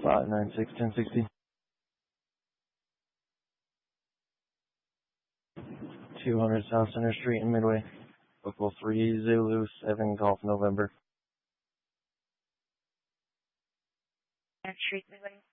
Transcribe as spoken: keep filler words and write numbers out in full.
five nine six ten sixty. two hundred South Center Street in Midway. Local three Zulu seven Golf November. Street Midway.